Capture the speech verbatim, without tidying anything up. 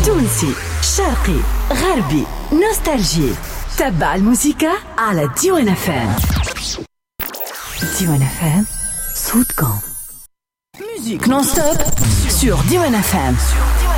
تونسي، شرقي، غربي، نوستالجي. تبع الموسيقى على ديوان فام. ديوان فام صوتكم. Musique non-stop sur Diwan F M.